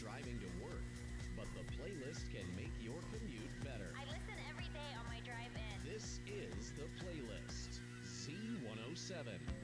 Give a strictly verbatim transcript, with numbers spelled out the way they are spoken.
driving to work, but the playlist can make your commute better. I listen every day on my drive in. This is The Playlist, Z one oh seven.